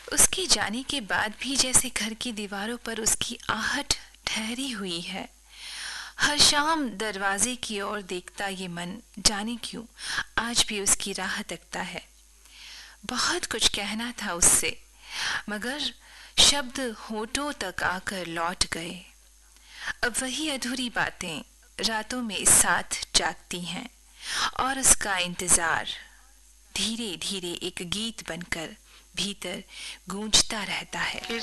उसके जाने के बाद भी जैसे घर की दीवारों पर उसकी आहट ठहरी हुई है। हर शाम दरवाजे की ओर देखता ये मन जाने क्यों आज भी उसकी राह तकता है। बहुत कुछ कहना था उससे, मगर शब्द होठों तक आकर लौट गए। अब वही अधूरी बातें रातों में साथ जागती हैं और उसका इंतजार धीरे धीरे एक गीत बनकर भीतर गूंजता रहता है।